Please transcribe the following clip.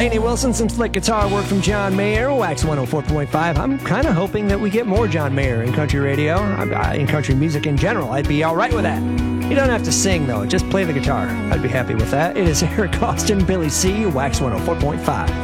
Lainey Wilson, some slick guitar work from John Mayer, Wax 104.5. I'm kind of hoping that we get more John Mayer in country radio, in country music in general. I'd be all right with that. You don't have to sing, though. Just play the guitar. I'd be happy with that. It is Eric Austin, Billy C., Wax 104.5.